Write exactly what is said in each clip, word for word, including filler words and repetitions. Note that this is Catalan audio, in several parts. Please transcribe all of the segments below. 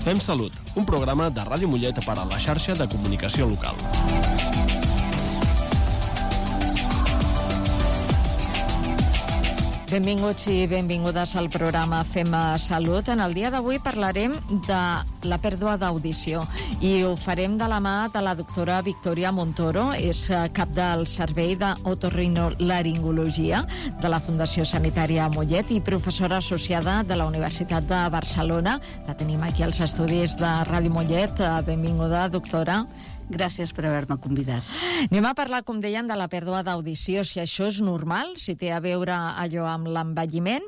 Fem Salut, un programa de Ràdio Mollet per a la xarxa de comunicació local. Benvinguts i benvingudes al programa Fem Salut. En el dia d'avui parlarem de la pèrdua d'audició i ho farem de la mà de la doctora Victòria Montoro, és cap del Servei d'Otorrinolaringologia de la Fundació Sanitària Mollet i professora associada de la Universitat de Barcelona. La tenim aquí als estudis de Ràdio Mollet. Benvinguda, doctora. Gràcies per haver-me convidat. Anem a parlar, com dèiem, de la pèrdua d'audició, si això és normal, si té a veure allò amb l'envelliment,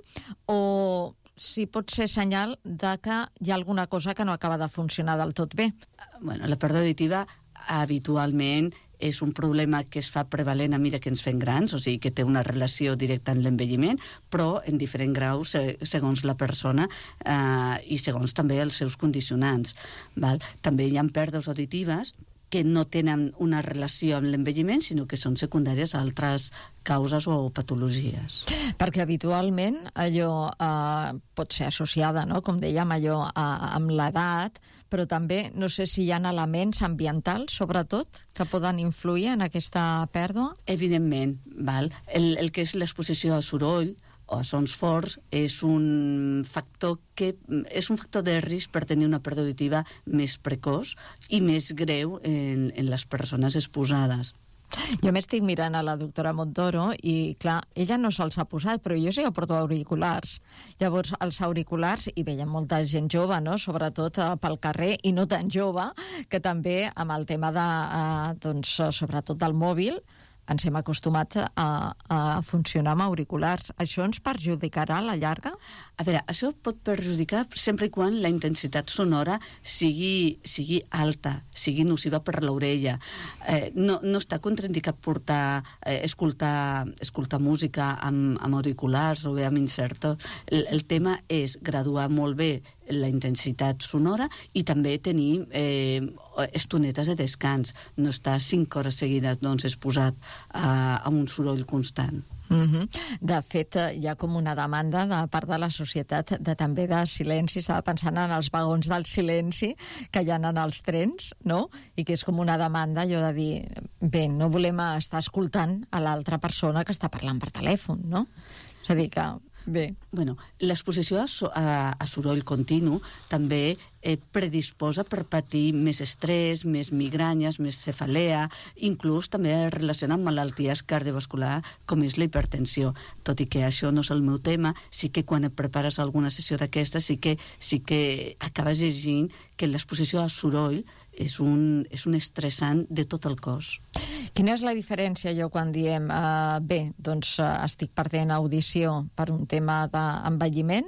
o si pot ser senyal de que hi ha alguna cosa que no acaba de funcionar del tot bé. Bueno, la pèrdua auditiva habitualment és un problema que es fa prevalent a mesura que ens fem grans, o sigui que té una relació directa amb l'envelliment, però en diferents graus segons la persona eh, i segons també els seus condicionants. Val? També hi ha pèrdues auditives que no tenen una relació amb l'envelliment, sinó que són secundàries a altres causes o patologies. Perquè habitualment allò eh, pot ser associada, no? Com dèiem, allò eh, amb l'edat, però també no sé si hi ha elements ambientals, sobretot, que poden influir en aquesta pèrdua? Evidentment, val? El, el que és l'exposició a soroll o a sons forts és un factor que és un factor de risc per tenir una pèrdua auditiva més precoç i més greu en, en les persones exposades. Jo m'estic mirant a la doctora Montoro i, clar, ella no se'ls ha posat, però jo sí que porto auriculars. Llavors, els auriculars, i veiem molta gent jove, no?, sobretot eh, pel carrer, i no tan jove, que també amb el tema de, eh, doncs, sobretot del mòbil, ens hem acostumat a, a funcionar amb auriculars. Això ens perjudicarà a la llarga? A veure, això pot perjudicar sempre i quan la intensitat sonora sigui, sigui alta, sigui nociva per l'orella. Eh, no, no està contraindicat portar, eh, escoltar, escoltar música amb, amb auriculars o bé amb insertos. El, el tema és graduar molt bé la intensitat sonora i també tenir eh, estonetes de descans. No estar cinc hores seguides doncs, exposat a, a un soroll constant. Mm-hmm. De fet, hi ha com una demanda de part de la societat de també de silenci. Estava pensant en els vagons del silenci que hi ha en els trens, no? I que és com una demanda allò de dir, bé, no volem estar escoltant a l'altra persona que està parlant per telèfon, no? És a dir que... Bé. Bueno, l'exposició a, so, a, a soroll continu també eh, predisposa per patir més estrès, més migranyes, més cefalea, inclús també relaciona amb malalties cardiovasculars com és la hipertensió. Tot i que això no és el meu tema, sí que quan et prepares alguna sessió d'aquesta sí que, sí que acabes llegint que l'exposició a soroll és un, és un estressant de tot el cos. Quina és la diferència, jo, quan diem uh, bé, doncs uh, estic perdent audició per un tema d'envelliment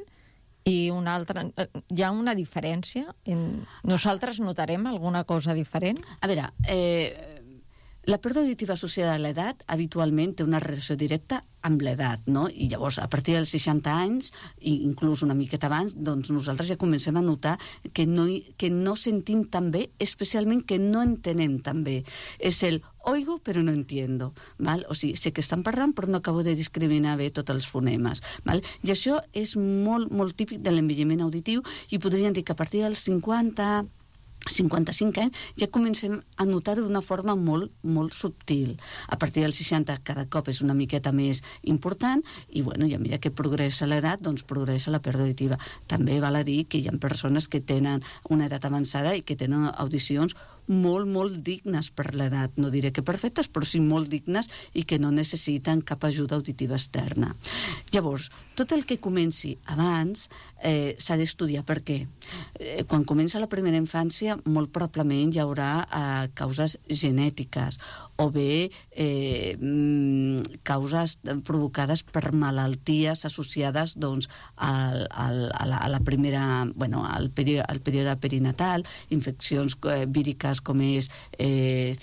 i una altra... Uh, hi ha una diferència? En... Nosaltres notarem alguna cosa diferent? A veure, eh, la pèrdua auditiva associada a l'edat habitualment té una relació directa amb l'edat, no? I llavors, a partir dels seixanta anys, i inclús una miqueta abans, doncs nosaltres ja comencem a notar que no, que no sentim tan bé, especialment que no entenem tan bé. És el oigo però no entiendo, val? O sigui, sé que estan parlant però no acabo de discriminar bé tots els fonemes, val? I això és molt, molt típic de l'envelliment auditiu i podríem dir que a partir dels cinquanta... cinquanta-cinc anys, ja comencem a notar-ho d'una forma molt, molt subtil. A partir dels seixanta cada cop és una miqueta més important i, bueno, i a mesura que progressa l'edat, doncs progressa la pèrdua auditiva. També val a dir que hi ha persones que tenen una edat avançada i que tenen audicions molt, molt dignes per l'edat. No diré que perfectes, però sí molt dignes i que no necessiten cap ajuda auditiva externa. Llavors, tot el que comenci abans eh, s'ha d'estudiar per què. Eh, quan comença la primera infància, molt probablement hi haurà eh, causes genètiques o bé eh, causes provocades per malalties associades doncs, al, al, a, la, a la primera, bueno, al període, al període perinatal, infeccions eh, víriques com és eh,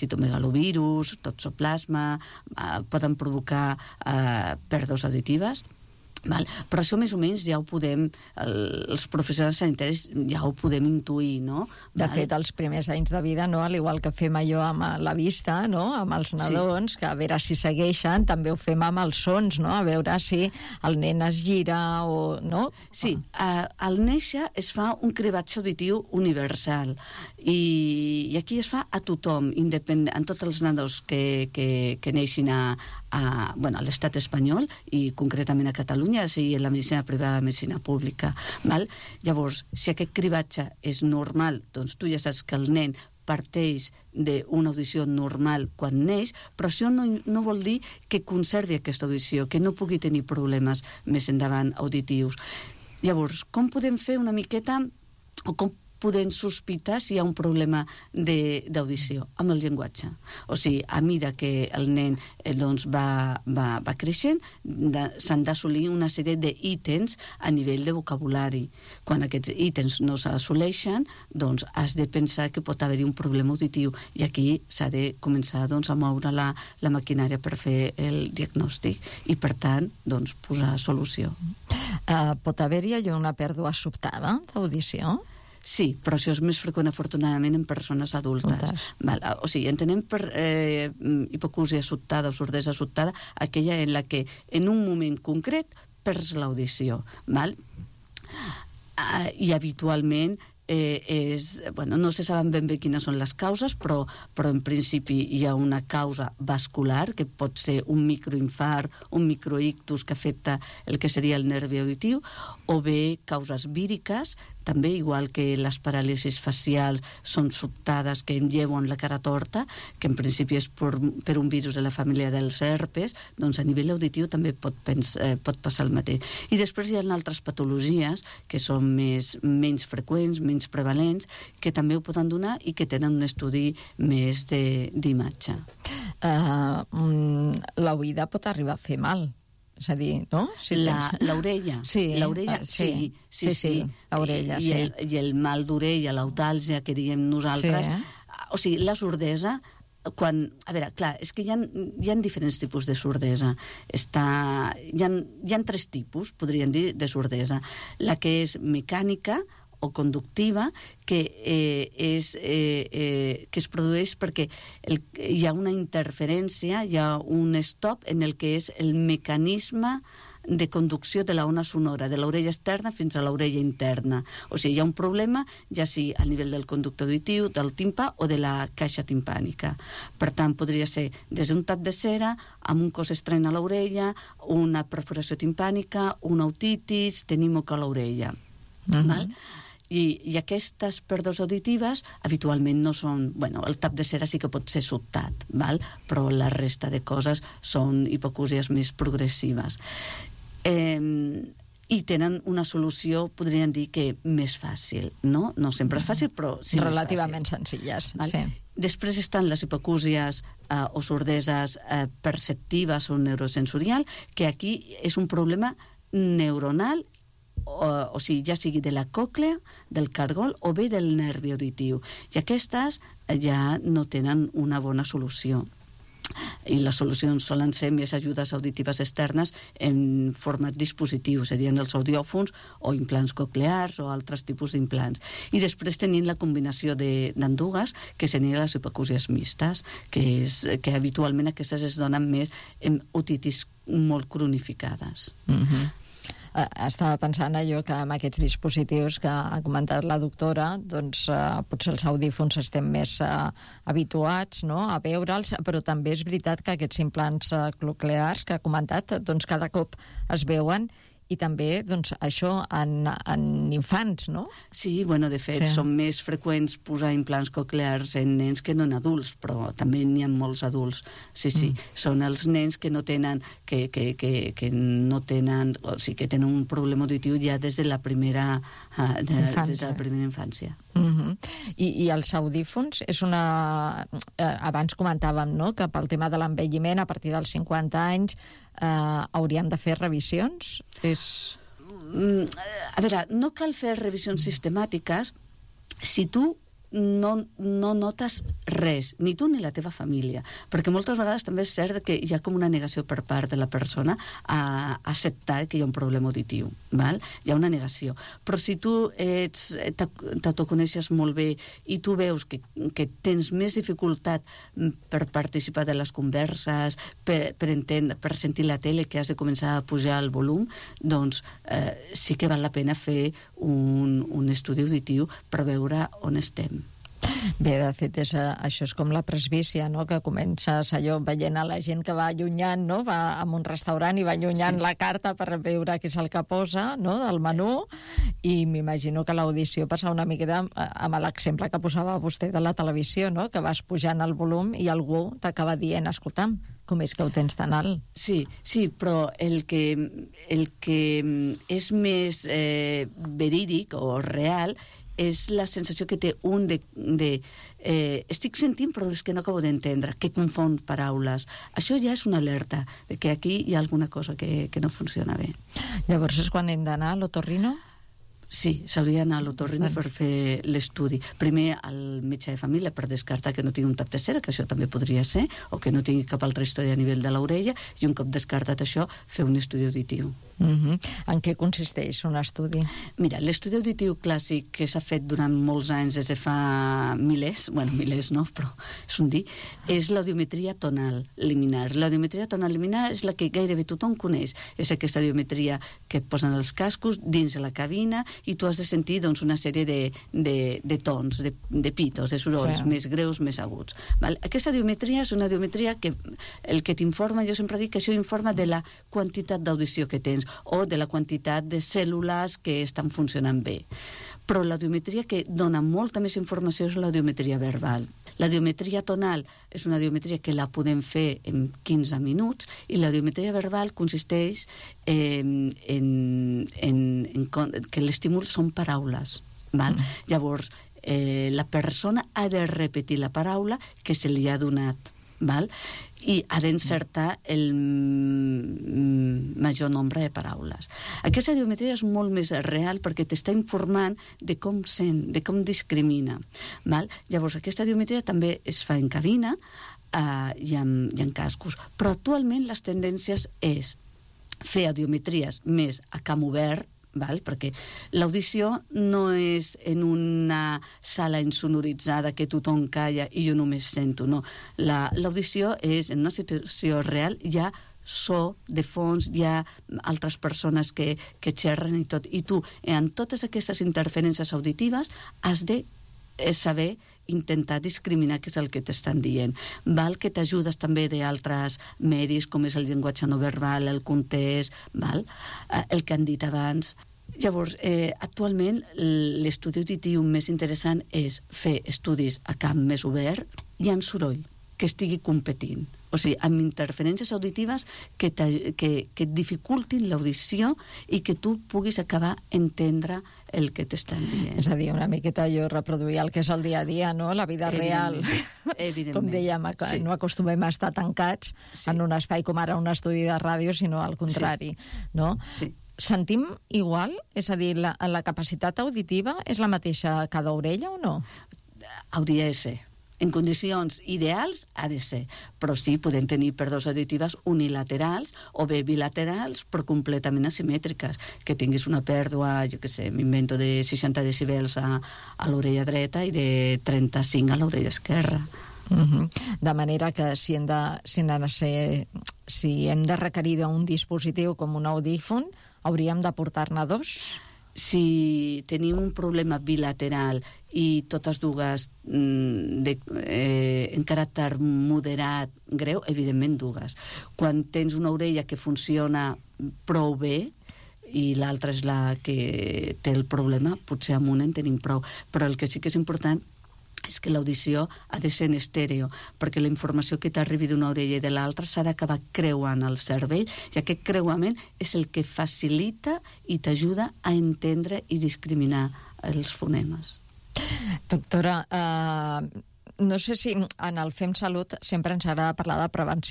citomegalovirus, toxoplasma, eh, poden provocar eh, pèrdues auditives. Val? Però això més o menys ja ho podem, el, els professionals sanitaris ja ho podem intuir, no? De Val? fet, els primers anys de vida, no? Al igual que fem allò amb la vista, no? Amb els nadons, sí. Que a veure si segueixen, també ho fem amb els sons, no? A veure si el nen es gira o... no? Sí, a, al néixer es fa un cribatge auditiu universal i, i aquí es fa a tothom, independent, en tots els nadons que, que, que neixin a, a, bueno, a l'estat espanyol i concretament a Catalunya, sigui en la medicina privada o la medicina pública. Val? Llavors, si aquest cribatge és normal, doncs tu ja saps que el nen parteix d'una audició normal quan neix, però això no, no vol dir que conservi aquesta audició, que no pugui tenir problemes més endavant auditius. Llavors, com podem fer una miqueta, o com podem sospitar si hi ha un problema d'audició amb el llenguatge? O sigui, a mesura que el nen eh, doncs va, va, va creixent, s'han d'assolir una sèrie d'ítems a nivell de vocabulari. Quan aquests ítems no s'assoleixen, doncs has de pensar que pot haver-hi un problema auditiu i aquí s'ha de començar doncs, a moure la, la maquinària per fer el diagnòstic i, per tant, doncs, posar solució. Uh, pot haver-hi una pèrdua sobtada d'audició? Sí, però això és més freqüent, afortunadament, en persones adultes. Val? O sigui, entenem per eh, hipacúsia sobtada o sordesa sobtada aquella en la que en un moment concret perds l'audició. Val? Ah, i habitualment eh, és, bueno, no se saben ben bé quines són les causes, però, però en principi hi ha una causa vascular, que pot ser un microinfart, un microictus que afecta el que seria el nervi auditiu, o bé causes víriques, també, igual que les paràlisis facials són sobtades que enlleuen la cara torta, que en principi és per, per un virus de la família dels herpes, doncs a nivell auditiu també pot, pens, eh, pot passar el mateix. I després hi ha altres patologies que són més, menys freqüents, menys prevalents, que també ho poden donar i que tenen un estudi més d'imatge. Uh, L'oïda pot arribar a fer mal. És a dir, no? Si l'orella. Sí, l'orella, sí, sí, sí, sí. l'orella, I, sí. el, I el mal d'orella, l'autàlgia, que diem nosaltres. Sí, eh? O sigui, la sordesa, quan... A veure, clar, és que hi ha, hi ha diferents tipus de sordesa. Està, hi, ha, hi ha tres tipus, podríem dir, de sordesa. La que és mecànica o conductiva, que, eh, és, eh, eh, que es produeix perquè el, hi ha una interferència, hi ha un stop en el que és el mecanisme de conducció de la ona sonora, de l'orella externa fins a l'orella interna. O sigui, hi ha un problema, ja sigui a nivell del conducte auditiu, del timpà o de la caixa timpànica. Per tant, podria ser des d'un tap de cera, amb un cos estrany a l'orella, una perforació timpànica, una otitis, tenir moc a l'orella. Uh-huh. Val? I, i aquestes pèrdues auditives habitualment no són... Bueno, el tap de cera sí que pot ser sobtat, val? Però la resta de coses són hipacúsies més progressives. Eh, I tenen una solució, podríem dir que més fàcil, no? No sempre és fàcil, però sí relativament més fàcil. Senzilles, val? Sí. Després estan les hipacúsies eh, o sordeses eh, perceptives o neurosensorial, que aquí és un problema neuronal, O, o sigui, ja sigui de la còclea, del cargol o bé del nervi auditiu. I aquestes ja no tenen una bona solució. I les solucions solen ser més ajudes auditives externes en format dispositiu, serien els audiòfons o implants coclears o altres tipus d'implants. I després tenim la combinació d'andugues, que serien les hipacúsies mixtes, que, és, que habitualment aquestes es donen més en otitis molt cronificades. Mhm. Uh, estava pensant allò que amb aquests dispositius que ha comentat la doctora, doncs uh, potser els audífons estem més uh, habituats, no?, a veure'ls, però també és veritat que aquests implants uh, coclears que ha comentat, doncs cada cop es veuen, i també, doncs, això en, en infants, no? Sí, bueno, de fet, sí. Són més freqüents posar implants coclears en nens que no en adults, però també n'hi ha molts adults. Sí, sí, mm. Són els nens que no tenen, que, que, que, que no tenen, o sigui, que tenen un problema auditiu ja des de la primera, uh, de, des de la primera infància. Uh-huh. I, I els audífons és una... Eh, abans comentàvem, no?, que pel tema de l'envelliment, a partir dels cinquanta anys, eh, hauríem de fer revisions? És... Mm, a veure, no cal fer revisions sistemàtiques si tu no, no notes res, ni tu ni la teva família, perquè moltes vegades també és cert que hi ha com una negació per part de la persona a acceptar que hi ha un problema auditiu, val? Hi ha una negació. Però si tu ets, t'autoconeixes molt bé i tu veus que, que tens més dificultat per participar de les converses, per, per, entendre, per sentir la tele, que has de començar a pujar el volum, doncs eh, sí que val la pena fer un, un estudi auditiu per veure on estem. Bé, de fet, és, això és com la presbícia, no?, que comences allò veient a la gent que va allunyant, no?, va a un restaurant i va allunyant sí. la carta per veure què és el que posa, no?, del menú, i m'imagino que l'audició passa una miqueta amb l'exemple que posava vostè de la televisió, no?, que vas pujant el volum i algú t'acaba dient, escolta'm, com és que ho tens tan alt? Sí, sí, però el que, el que és més eh, verídic o real és la sensació que té un de... de eh, estic sentint, però és que no acabo d'entendre, que confon paraules. Això ja és una alerta de que aquí hi ha alguna cosa que, que no funciona bé. Llavors és quan hem d'anar a l'otorrino? Sí, s'hauria d'anar a l'otorrino per fer l'estudi. Primer al metge de família per descartar que no tingui un tap de cera, que això també podria ser, o que no tingui cap altra història a nivell de l'orella, i un cop descartat això, fer un estudi auditiu. Uh-huh. En què consisteix un estudi? Mira, l'estudi auditiu clàssic que s'ha fet durant molts anys, des de fa milers, bueno, milers no, però és un dir, és l'audiometria tonal liminar. L'audiometria tonal liminar és la que gairebé tothom coneix. És aquesta audiometria que et posen els cascos dins de la cabina i tu has de sentir doncs, una sèrie de, de, de tons, de, de pitos, de sorolls, sí. més greus, més aguts. Val? Aquesta audiometria és una audiometria que el que t'informa, jo sempre dic que això informa de la quantitat d'audició que tens o de la quantitat de cèl·lules que estan funcionant bé. Però l'audiometria que dona molta més informació és l'audiometria verbal. L'audiometria tonal és una audiometria que la podem fer en quinze minuts i l'audiometria verbal consisteix en, en, en, en que l'estímul són paraules. Val? Mm. Llavors, eh, la persona ha de repetir la paraula que se li ha donat. Val? I ha d'encertar el major nombre de paraules. Aquesta audiometria és molt més real perquè t'està informant de com sent, de com discrimina. Val? Llavors, aquesta audiometria també es fa en cabina eh, i, en, i en cascos. Però actualment les tendències és fer audiometries més a camp obert, val? Perquè l'audició no és en una sala insonoritzada que tothom calla i jo només sento, no. La, l'audició és en una situació real, hi ha so de fons, hi ha altres persones que, que xerren i tot, i tu, en totes aquestes interferències auditives, has de saber intentar discriminar què és el que t'estan dient. Val que t'ajudes també d'altres medis, com és el llenguatge no verbal, el context, val? El que han dit abans. Llavors, eh, actualment, l'estudi auditiu més interessant és fer estudis a camp més obert i en soroll, que estigui competint. O sigui, amb interferències auditives que, que, que et dificultin l'audició i que tu puguis acabar entendre el que t'estan dient. És a dir, una miqueta jo reproduir el que és el dia a dia, no? La vida real. Evidentment. Com dèiem, sí. No acostumem a estar tancats sí. en un espai com ara un estudi de ràdio, sinó al contrari, sí. no? Sí. Sentim igual? És a dir, la, la capacitat auditiva és la mateixa a cada orella o no? Hauria de ser. En condicions ideals ha de ser, però sí, podem tenir pèrdues auditives unilaterals o bé bilaterals, però completament asimètriques. Que tinguis una pèrdua, jo què sé, m'invento de seixanta decibels a, a l'orella dreta i de trenta-cinc a l'orella esquerra. Uh-huh. De manera que si hem de, si hem de, ser, si hem de requerir d'un dispositiu com un audífon, hauríem de portar-ne dos? Si tenim un problema bilateral i totes dues de, eh, en caràcter moderat, greu, evidentment dues. Quan tens una orella que funciona prou bé i l'altra és la que té el problema, potser amb una en tenim prou. Però el que sí que és important és que l'audició ha de ser en estèreo, perquè la informació que t'arribi d'una orella i de l'altra s'ha d'acabar creuant al cervell, i aquest creuament és el que facilita i t'ajuda a entendre i discriminar els fonemes. Doctora, eh, no sé si en el Fem Salut sempre ens agrada parlar de prevenció,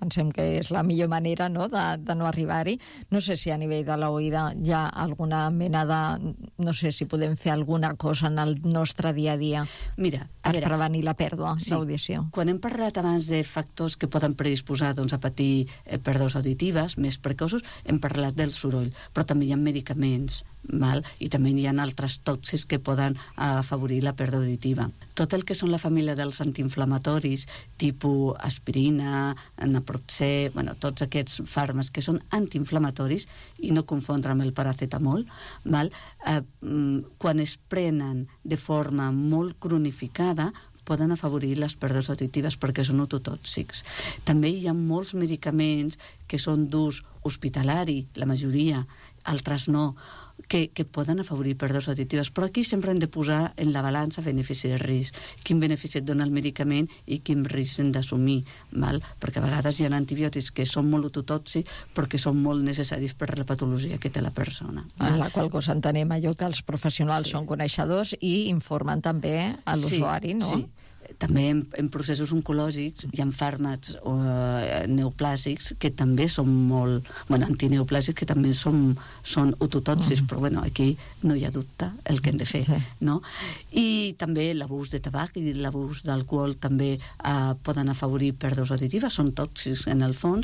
pensem que és la millor manera, no?, de, de no arribar-hi. No sé si a nivell de l'oïda hi ha alguna mena de... No sé si podem fer alguna cosa en el nostre dia a dia Mira, a per veure, prevenir la pèrdua sí, d'audició. Quan hem parlat abans de factors que poden predisposar doncs, a patir eh, pèrdues auditives més precoços, hem parlat del soroll, però també hi ha medicaments, val? I també hi ha altres tòxics que poden afavorir la pèrdua auditiva. Tot el que són la família dels antiinflamatoris, tipus aspirina, naproxè, bueno, tots aquests fàrmacs que són antiinflamatoris, i no confondre amb el paracetamol, val? Eh, quan es prenen de forma molt cronificada, poden afavorir les pèrdues auditives perquè són ototòxics. També hi ha molts medicaments que són d'ús hospitalari, la majoria, altres no, que, que poden afavorir pèrdues auditives. Però aquí sempre hem de posar en la balança benefici i risc. Quin benefici et dona el medicament i quin risc hem d'assumir, val? Perquè a vegades hi ha antibiòtics que són molt ototòxics però que són molt necessaris per la patologia que té la persona. En la qual cosa entenem allò que els professionals sí. són coneixedors i informen també a l'usuari, sí, no? Sí. També en, en processos oncològics hi ha fàrmacs uh, neoplàsics que també són molt... Bueno, antineoplàsics que també són, són ototòxics, mm. però bueno, aquí no hi ha dubte el que hem de fer, sí. no? I també l'abús de tabac i l'abús d'alcohol també uh, poden afavorir pèrdues auditives, són tòxics en el fons.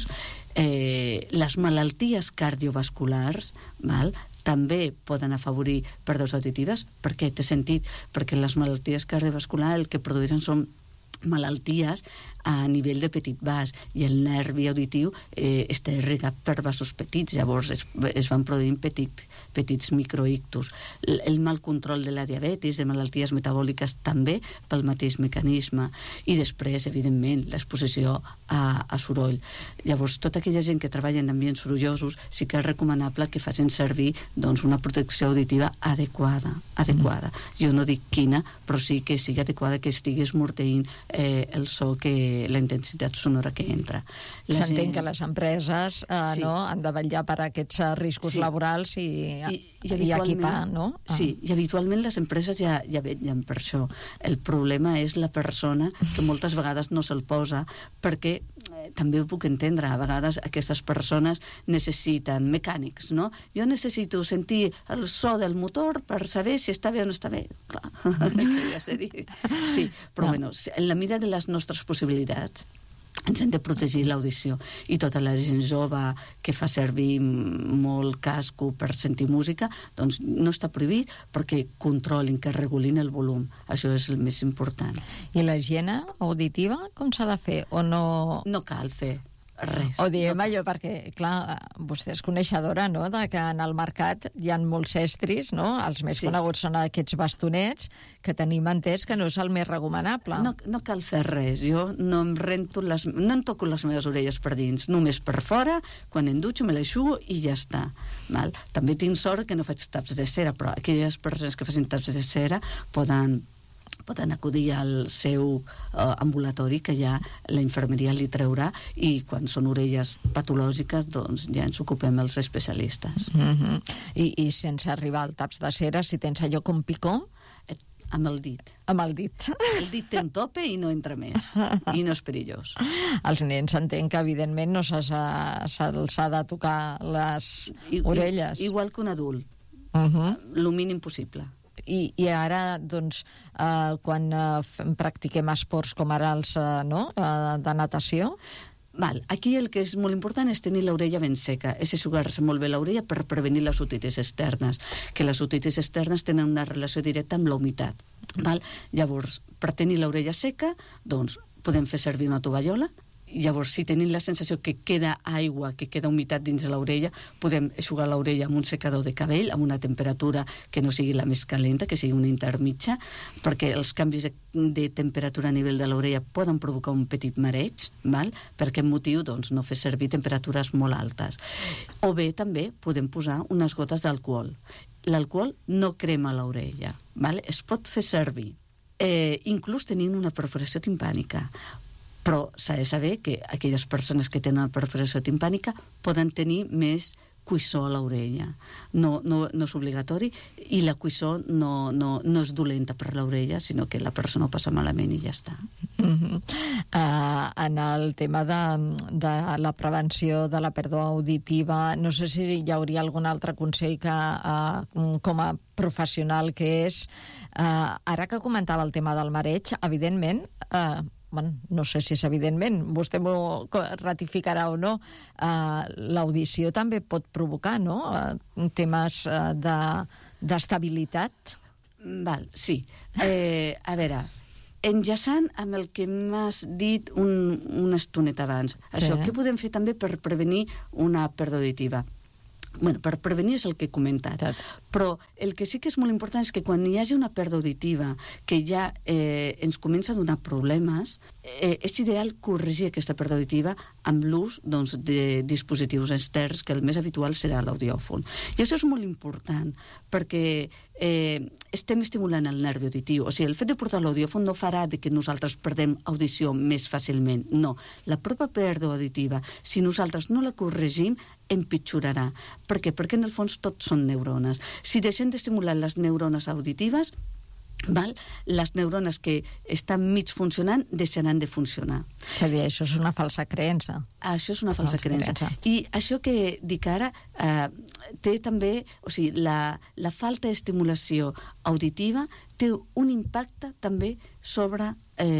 Eh, les malalties cardiovasculars, val?, també poden afavorir pèrdues auditives. Per què? Té sentit, perquè les malalties cardiovasculars el que produeixen són malalties a nivell de petit vas i el nervi auditiu eh, està irrigat per vasos petits, llavors es, es van produint petit, petits microictus. El, el mal control de la diabetis, de malalties metabòliques també pel mateix mecanisme, i després, evidentment, l'exposició a, a soroll. Llavors, tota aquella gent que treballa en ambients sorollosos sí que és recomanable que facin servir doncs, una protecció auditiva adequada, adequada. Mm. Jo no dic quina, però sí que sigui adequada, que estigui esmorteint eh, el so, que la intensitat sonora que entra. S'entén gent... que les empreses eh, sí. no, han de vetllar per aquests riscos sí. laborals i, I, i, i equipar, no? Ah. Sí, i habitualment les empreses ja, ja vetllen per això. El problema és la persona, que moltes vegades no se'l posa, perquè eh, també ho puc entendre, a vegades aquestes persones necessiten mecànics, no? Jo necessito sentir el so del motor per saber si està bé o no està bé. Clar, ja sé dir. Sí, però no. bueno, en la mida de les nostres possibilitats ens hem de protegir l'audició, i tota la gent jove que fa servir molt casco per sentir música, doncs no està prohibit, perquè controlin, que regulin el volum. Això és el més important. I la higiene auditiva com s'ha de fer? O no... No cal fer res. Ho diem allò perquè, clar, vostè és coneixedora, no?, de que en el mercat hi ha molts estris, no? Els més sí. coneguts són aquests bastonets, que tenim entès que no és el més recomanable. No, no cal fer res. Jo no em rento les... no em toco les meves orelles per dins, només per fora, quan em dutxo me l'aixugo i ja està. Val? També tinc sort que no faig taps de cera, però aquelles persones que facin taps de cera poden... poden acudir al seu uh, ambulatori, que ja la infermeria li traurà, i quan són orelles patològiques doncs ja ens ocupem els especialistes. Mm-hmm. I, I sense arribar al taps de cera, si tens allò com picó... Eh, amb el dit. Amb el dit. El dit té un tope i no entra més. I no és perillós. Els nens entenc que, evidentment, no se'ls ha de tocar les I, orelles. Igual que un adult. Uh-huh. Lo mínim possible. I, i ara, doncs, eh, quan eh, practiquem esports com ara els eh, no? eh, de natació... Val. Aquí el que és molt important és tenir l'orella ben seca, és aixugar-se molt bé l'orella per prevenir les otitis externes, que les otitis externes tenen una relació directa amb la humitat. Val? Llavors, per tenir l'orella seca, doncs, podem fer servir una tovallola. Llavors, si tenim la sensació que queda aigua, que queda humitat dins de l'orella, podem eixugar l'orella amb un secador de cabell, amb una temperatura que no sigui la més calenta, que sigui una intermitja, perquè els canvis de, de temperatura a nivell de l'orella poden provocar un petit mareig, val? Per aquest motiu, doncs, no fer servir temperatures molt altes. O bé, també, podem posar unes gotes d'alcohol. L'alcohol no crema l'orella, val? Es pot fer servir, eh, inclús tenint una perforació timpànica. Però s'ha de saber que aquelles persones que tenen una perforació timpànica poden tenir més cuissó a l'orella. No, no, no és obligatori, i la cuissó no, no, no és dolenta per l'orella, sinó que la persona ho passa malament i ja està. Mm-hmm. Uh, en el tema de, de la prevenció de la pèrdua auditiva, no sé si hi hauria algun altre consell que, uh, com a professional que és, uh, ara que comentava el tema del mareig, evidentment, uh, bueno, no sé si és evidentment, vostè m'ho ratificarà o no, uh, l'audició també pot provocar, no?, uh, temes uh, de, d'estabilitat. Val, sí. Eh, a veure, enllaçant amb el que m'has dit un, una estoneta abans, això, Sí. què podem fer també per prevenir una pèrdua auditiva? Bueno, per prevenir és el que he comentat. Tot. Però el que sí que és molt important és que quan hi hagi una pèrdua auditiva que ja eh, ens comença a donar problemes, eh, és ideal corregir aquesta pèrdua auditiva amb l'ús, doncs, de dispositius externs, que el més habitual serà l'audiòfon. I això és molt important, perquè eh, estem estimulant el nervi auditiu. O sigui, el fet de portar l'audiòfon no farà de que nosaltres perdem audició més fàcilment. No, la pròpia pèrdua auditiva, si nosaltres no la corregim, empitjorarà. Per què? Perquè en el fons tot són neurones. Si deixem d'estimular les neurones auditives, val? Les neurones que estan mig funcionant deixaran de funcionar. És a dir, això és una falsa creença. Això és una falsa Falsa creença. creença. I això que dic ara eh, té també, o sigui, la, la falta d'estimulació auditiva té un impacte també sobre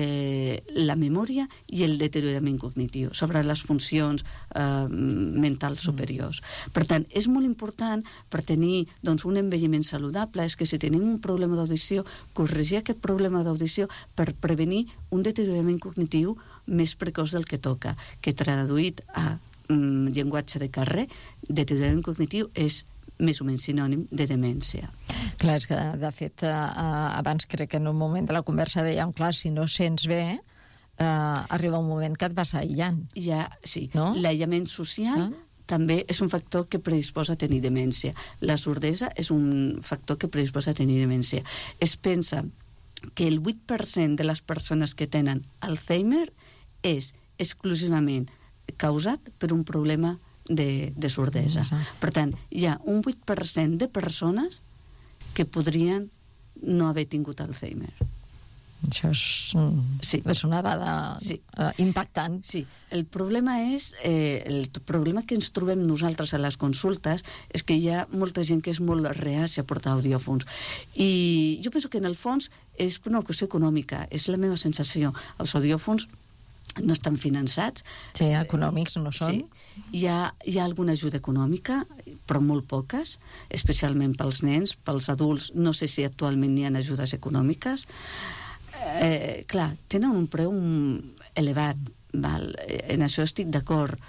eh, la memòria i el deteriorament cognitiu, sobre les funcions eh, mentals superiors. Per tant, és molt important per tenir, doncs, un envelliment saludable, és que si tenim un problema d'audició, corregir aquest problema d'audició per prevenir un deteriorament cognitiu més precoç del que toca, que traduït a mm, llenguatge de carrer, deteriorament cognitiu és més o menys sinònim de demència. Clar, és que, de fet, eh, abans crec que en un moment de la conversa dèiem, clar, si no sents bé, eh, arriba un moment que et vas aïllant. Ja, sí, No? l'aïllament social Ah. també és un factor que predisposa a tenir demència. La sordesa és un factor que predisposa a tenir demència. Es pensa que el vuit per cent de les persones que tenen Alzheimer és exclusivament causat per un problema de, de sordesa. Exacte. Per tant, hi ha un vuit per cent de persones que podrien no haver tingut Alzheimer. Això és, mm, Sí. és una dada Sí. eh, impactant. Sí, el problema és, eh, el t- problema que ens trobem nosaltres a les consultes és que hi ha molta gent que és molt reàcia a portar audiòfons. I jo penso que en el fons és per una qüestió econòmica, és la meva sensació. Els audiòfons no estan finançats. Sí, econòmics no són. Sí. Hi ha, hi ha alguna ajuda econòmica, però molt poques, especialment pels nens, pels adults. No sé si actualment hi ha ajudes econòmiques. Eh, clar, tenen un preu elevat, val? En això estic d'acord.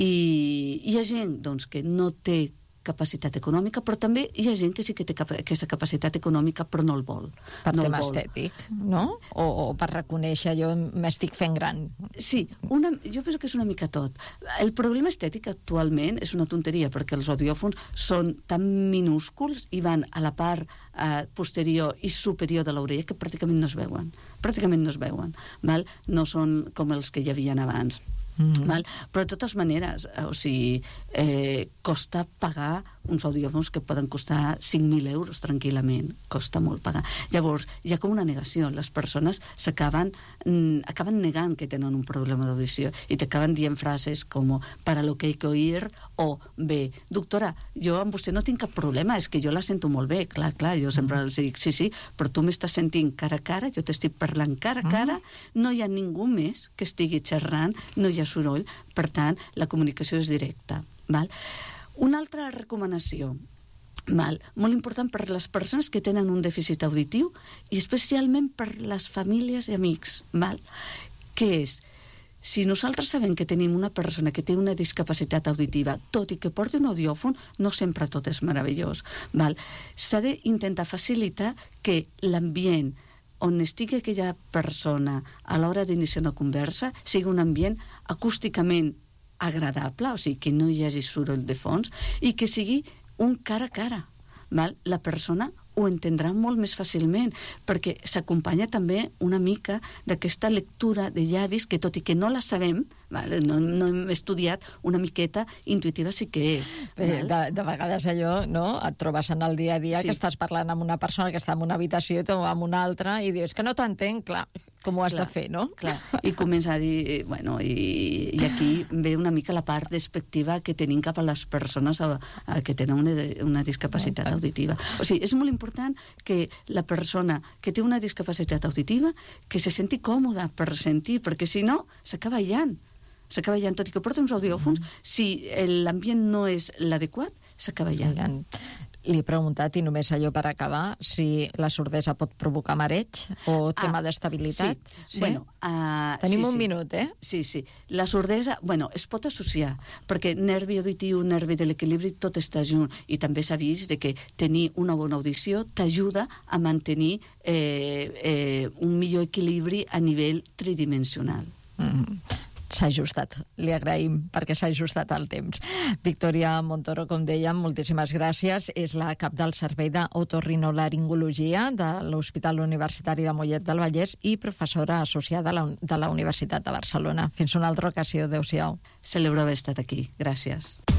I hi ha gent, doncs, que no té capacitat econòmica, però també hi ha gent que sí que té cap aquesta capacitat econòmica però no el vol. Per no el tema vol. estètic, no? O, o per reconèixer, jo m'estic fent gran. Sí, una, jo penso que és una mica tot. El problema estètic actualment és una tonteria, perquè els audiòfons són tan minúsculs i van a la part eh, posterior i superior de l'orella que pràcticament no es veuen. Pràcticament no es veuen. Val? No són com els que hi havien abans. Mm-hmm. Val? Però de totes maneres, o sigui, eh, costa pagar uns audiòfons que poden costar cinc mil euros tranquil·lament, costa molt pagar. Llavors, hi ha com una negació, les persones s'acaben mm, acaben negant que tenen un problema d'audició i t'acaben dient frases com para lo que hay que oír o bé, doctora, jo amb vostè no tinc cap problema, és que jo la sento molt bé, clar, clar, jo sempre els dic, sí, sí, però tu m'estàs sentint cara a cara, jo t'estic parlant cara a cara, no hi ha ningú més que estigui xerrant, no hi ha soroll, per tant, la comunicació és directa. Val? Una altra recomanació, val? Molt important per les persones que tenen un dèficit auditiu i especialment per les famílies i amics, val? Que és, si nosaltres sabem que tenim una persona que té una discapacitat auditiva, tot i que porti un audiòfon, no sempre tot és meravellós. Val? S'ha d'intentar facilitar que l'ambient on estigui aquella persona a l'hora d'iniciar una conversa sigui un ambient acústicament agradable, o sigui, que no hi hagi soroll de fons, i que sigui un cara a cara. Val? La persona ho entendrà molt més fàcilment, perquè s'acompanya també una mica d'aquesta lectura de llavis que, tot i que no la sabem, Vale? No, no hem estudiat una miqueta intuïtiva sí que és. Bé, de, de vegades allò, no? Et trobes en el dia a dia Sí. que estàs parlant amb una persona que està en una habitació i tu amb una altra i dius que no t'entenc, clar, com ho has Clar, de fer, no? Clar, i comença a dir, bueno, i, i aquí ve una mica la part despectiva que tenim cap a les persones a, a que tenen una, una discapacitat auditiva. O sigui, és molt important que la persona que té una discapacitat auditiva que se senti còmoda per sentir, perquè si no, s'acaba aïllant. S'acaba aïllant, tot i que porta uns audiòfons, mm-hmm. si l'ambient no és l'adequat, s'acaba aïllant. Li he preguntat, i només allò per acabar, si la sordesa pot provocar mareig o tema ah, d'estabilitat. Sí, sí? Bueno, uh, tenim sí, un sí. minut, eh? Sí, sí. La sordesa, bueno, es pot associar, perquè nervi auditiu, nervi de l'equilibri, tot està junt. I també s'ha vist de que tenir una bona audició t'ajuda a mantenir eh, eh, un millor equilibri a nivell tridimensional. Mm-hmm. S'ha ajustat. Li agraïm perquè s'ha ajustat el temps. Victòria Montoro, com dèiem, moltíssimes gràcies. És la cap del Servei d'Otorrinolaringologia de l'Hospital Universitari de Mollet del Vallès i professora associada de la, de la Universitat de Barcelona. Fins una altra ocasió. Adéu-siau. Celebro haver estat aquí. Gràcies.